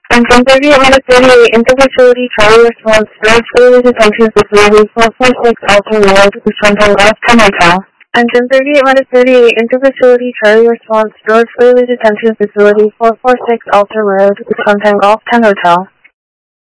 Engine 38-38 into facility, Charlie response, storage facility detention facility, 446 Alter Road, Wisconsin West, 10 Hotel. Engine 38-38 into facility, Charlie response, storage facility detention facility, 446 Alter Road, Wisconsin Golf, 10 Hotel.